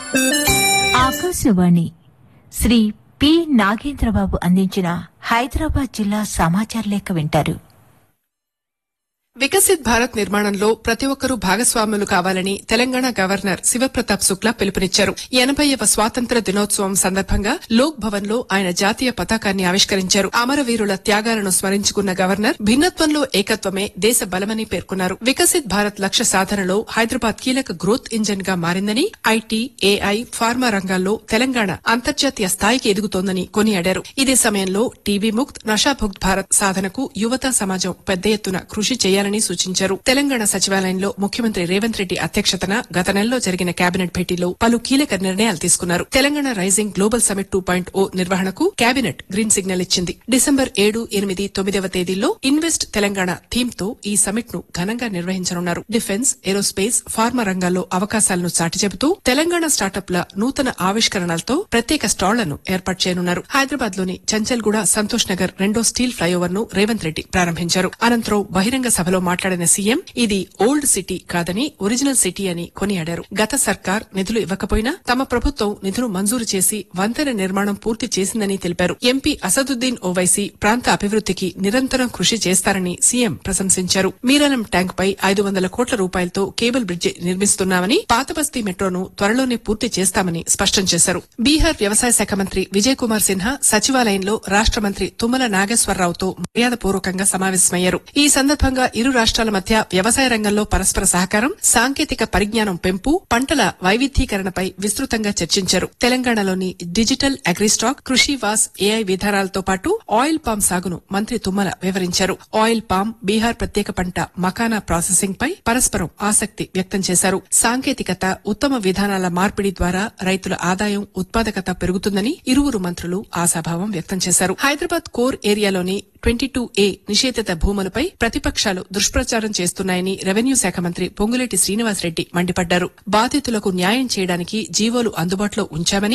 Akashvani Shri P Nagendra Babu అందించిన హైదరాబాద్ జిల్లా సమాచార లేఖ వింటారు. వికసిత్ భారత్ నిర్మాణంలో ప్రతి ఒక్కరూ భాగస్వాములు కావాలని తెలంగాణ గవర్నర్ శివప్రతాప్ శుక్లా పిలుపునిచ్చారు. 80వ స్వాతంత్ర దినోత్సవం సందర్భంగా లోక్ భవన్ లో ఆయన జాతీయ పతాకాన్ని ఆవిష్కరించారు. అమరవీరుల త్యాగాలను స్మరించుకున్న గవర్నర్ భిన్నత్వంలో ఏకత్వమే దేశ బలమని పేర్కొన్నారు. వికసిత్ భారత్ లక్ష్య సాధనలో హైదరాబాద్ కీలక గ్రోత్ ఇంజన్ గా మారిందని, ఐటీ, ఏఐ, ఫార్మా రంగాల్లో తెలంగాణ అంతర్జాతీయ స్థాయికి ఎదుగుతోందని కొనియాడారు. ఇదే సమయంలో టీబీ ముక్త్, నషాముక్త్ భారత్ సాధనకు యువతా సమాజం పెద్ద ఎత్తున కృషి చేయాలని సూచించారు. తెలంగాణ సచివాలయంలో ముఖ్యమంత్రి రేవంత్ రెడ్డి అధ్యక్షతన గత నెలలో జరిగిన కేబినెట్ భేటీలో పలు కీలక నిర్ణయాలు తీసుకున్నారు. తెలంగాణ రైజింగ్ గ్లోబల్ సమిట్ 2.0 నిర్వహణకు కేబినెట్ గ్రీన్ సిగ్నల్ ఇచ్చింది. డిసెంబర్ 7, 8, 9వ తేదీల్లో ఇన్వెస్ట్ తెలంగాణ థీమ్ తో ఈ సమిట్ ను ఘనంగా నిర్వహించనున్నారు. డిఫెన్స్, ఏరోస్పేస్, ఫార్మా రంగాల్లో అవకాశాలను చాటి చెబుతూ తెలంగాణ స్టార్టప్ల నూతన ఆవిష్కరణలతో ప్రత్యేక స్టాళ్లను ఏర్పాటు చేయనున్నారు. హైదరాబాద్ లోని చంచల్గూడ, సంతోష్ నగర్ రెండో స్టీల్ ఫ్లైఓవర్ ను రేవంత్ రెడ్డి ప్రారంభించారు. అనంతరం బహిరంగ సభలో మాట్లాడిన సీఎం ఇది ఓల్డ్ సిటీ కాదని ఒరిజినల్ సిటీ అని కొనియాడారు. గత సర్కార్ నిధులు ఇవ్వకపోయినా తమ ప్రభుత్వం నిధులు మంజూరు చేసి వంతెన నిర్మాణం పూర్తి చేసిందని తెలిపారు. ఎంపీ అసదుద్దీన్ ఓవైసీ ప్రాంత అభివృద్దికి నిరంతరం కృషి చేస్తారని సీఎం ప్రశంసించారు. మీరాలం ట్యాంక్ పై 500 కోట్ల రూపాయలతో కేబుల్ బ్రిడ్జి నిర్మిస్తున్నామని, పాతబస్తీ మెట్రోను త్వరలోనే పూర్తి చేస్తామని స్పష్టం చేశారు. బీహార్ వ్యవసాయ శాఖ మంత్రి విజయ్ కుమార్ సిన్హా సచివాలయంలో రాష్ట మంత్రి తుమ్మల నాగేశ్వరరావుతో మర్యాదపూర్వకంగా సమావేశమయ్యారు. ఈ సందర్భంగా ఇరు రాష్ట్రాల మధ్య వ్యవసాయ రంగంలో పరస్పర సహకారం, సాంకేతిక పరిజ్ఞానం పెంపు, పంటల వైవిధ్యీకరణపై విస్తృతంగా చర్చించారు. తెలంగాణలోని డిజిటల్ అగ్రిస్టాక్, కృషి వాస్, ఏఐ విధానాలతో పాటు ఆయిల్ పామ్ సాగును మంత్రి తుమ్మల వివరించారు. ఆయిల్ పామ్, బీహార్ ప్రత్యేక పంట మకానా ప్రాసెసింగ్ పై పరస్పరం ఆసక్తి వ్యక్తం చేశారు. సాంకేతికత, ఉత్తమ విధానాల మార్పిడి ద్వారా రైతుల ఆదాయం, ఉత్పాదకత పెరుగుతుందని ఇరువురు మంత్రులు ఆశాభావం వ్యక్తం చేశారు. హైదరాబాద్ కోర్ ఏరియాలోని 22A నిషేధిత భూములపై ప్రతిపక్షాలు దుష్ప్రచారం చేస్తున్నాయని రెవెన్యూ శాఖ మంత్రి పొంగులేటి శ్రీనివాసరెడ్డి మండిపడ్డారు. బాధితులకు న్యాయం చేయడానికి జీవోలు అందుబాటులో ఉంచామని,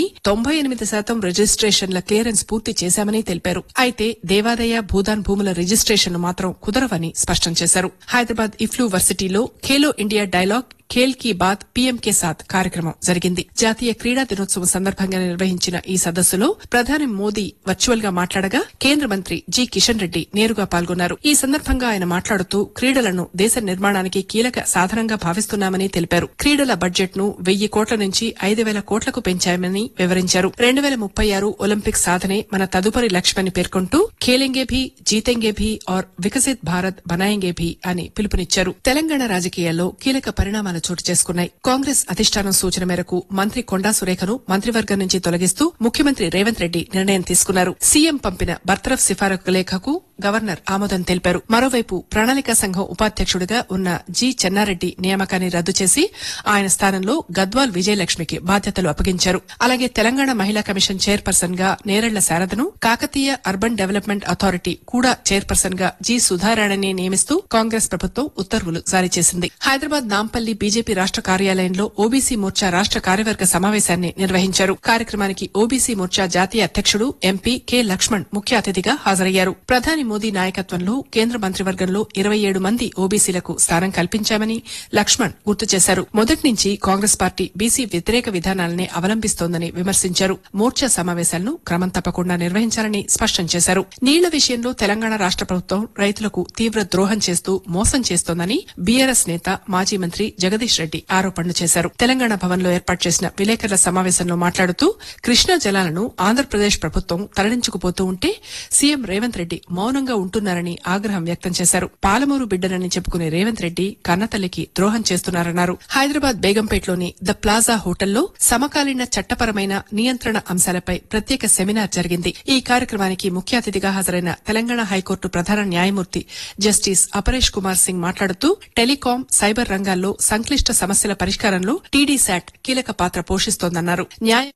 98% రిజిస్ట్రేషన్ల క్లియరెన్స్ పూర్తి చేశామని తెలిపారు. అయితే దేవాదాయ, భూదాన్ భూముల రిజిస్ట్రేషన్లు మాత్రం కుదరవని స్పష్టం చేశారు. Hyderabad EFLU వర్సిటీలో Khelo India dialogue Khel Ki Baat PM కే సాత్ కార్యక్రమం జరిగింది. జాతీయ క్రీడా దినోత్సవం సందర్భంగా నిర్వహించిన ఈ సదస్సులో ప్రధాని మోదీ వర్చువల్ గా మాట్లాడగా కేంద్ర మంత్రి జి కిషన్ రెడ్డి నేరుగా పాల్గొన్నారు. ఈ సందర్భంగా ఆయన మాట్లాడుతూ క్రీడలను దేశ నిర్మాణానికి కీలక సాధనంగా భావిస్తున్నామని తెలిపారు. క్రీడల బడ్జెట్ ను 1000 కోట్ల నుంచి 5000 కోట్లకు పెంచామని వివరించారు. 2036 ఒలింపిక్స్ సాధనే మన తదుపరి లక్ష్యమని పేర్కొంటూ ఖేలెంగే భీ, జీతెంగే భీ ఔర్ వికసిత్ భారత్ బనాయేంగే భీ అని పిలుపునిచ్చారు. తెలంగాణ రాజకీయాల్లో కీలక పరిణామాలు చోటు చేసుకున్నాయి. కాంగ్రెస్ అధిష్టానం సూచన మేరకు మంత్రి కొండా సురేఖను మంత్రివర్గం నుంచి తొలగిస్తూ ముఖ్యమంత్రి రేవంత్ రెడ్డి నిర్ణయం తీసుకున్నారు. సీఎం పంపిన బర్తరఫ్ సిఫారసు లేఖకు గవర్నర్ ఆమోదం తెలిపారు. మరోవైపు ప్రణాళికా సంఘం ఉపాధ్యక్షుడిగా ఉన్న జి చెన్నారెడ్డి నియామకాన్ని రద్దు చేసి ఆయన స్థానంలో గద్వాల్ విజయలక్ష్మికి బాధ్యతలు అప్పగించారు. అలాగే తెలంగాణ మహిళా కమిషన్ చైర్పర్సన్ గా Nerella శారదను, Kakatiya urban development authority కూడా చైర్పర్సన్ గా జి సుధారాణిని నియమిస్తూ కాంగ్రెస్ ప్రభుత్వం ఉత్తర్వులు జారీ చేసింది. హైదరాబాద్ నాంపల్లి బీజేపీ రాష్ట కార్యాలయంలో ఓబీసీ మోర్చా రాష్ట కార్యవర్గ సమావేశాన్ని నిర్వహించారు. కార్యక్రమానికి ఓబీసీ మోర్చా జాతీయ అధ్యక్షుడు ఎంపీ కె లక్ష్మణ్ ముఖ్య అతిథిగా హాజరయ్యారు. ప్రధాని మోదీ నాయకత్వంలో కేంద్ర మంత్రివర్గంలో 27 మంది ఓబీసీలకు స్థానం కల్పించామని లక్ష్మణ్ గుర్తు చేశారు. మొదటి నుంచి కాంగ్రెస్ పార్టీ బీసీ వ్యతిరేక విధానాలనే అవలంబిస్తోందని విమర్శించారు. మోర్చా సమావేశాలను క్రమం తప్పకుండా నిర్వహించాలని స్పష్టం చేశారు. నీళ్ల విషయంలో తెలంగాణ రాష్ట ప్రభుత్వం రైతులకు తీవ్ర ద్రోహం చేస్తూ మోసం చేస్తోందని బీఆర్ఎస్ నేత మాజీ మంత్రి జగదీష్ రెడ్డి ఆరోపణలు చేశారు. తెలంగాణ భవన్లో ఏర్పాటు చేసిన విలేకరుల సమావేశంలో మాట్లాడుతూ కృష్ణా జలాలను ఆంధ్రప్రదేశ్ ప్రభుత్వం తరలించుకుపోతూ ఉంటే సీఎం రేవంత్ రెడ్డి మౌనంగా ఉంటున్నారని ఆగ్రహం వ్యక్తం చేశారు. పాలమూరు బిడ్డనని చెప్పుకునే రేవంత్ రెడ్డి కన్నతల్లికి ద్రోహం చేస్తున్నారన్నారు. హైదరాబాద్ బేగంపేటలోని ద ప్లాజా హోటల్లో సమకాలీన చట్టపరమైన నియంత్రణ అంశాలపై ప్రత్యేక సెమినార్ జరిగింది. ఈ కార్యక్రమానికి ముఖ్య అతిథిగా హాజరైన తెలంగాణ హైకోర్టు ప్రధాన న్యాయమూర్తి జస్టిస్ అపరేష్ కుమార్ సింగ్ మాట్లాడుతూ టెలికాం, సైబర్ రంగాల్లో సంక్లిష్ట సమస్యల పరిష్కారంలో టీడీ శాట్ కీలక పాత్ర పోషిస్తోందన్నారు.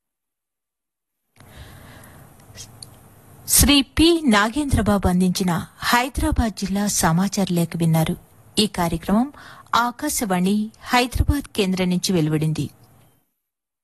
శ్రీ పి నాగేంద్రబాబు అందించిన హైదరాబాద్ జిల్లా సమాచార లేఖ విన్నారు. ఈ కార్యక్రమం ఆకాశవాణి హైదరాబాద్ కేంద్రం నుంచి వెలువడింది.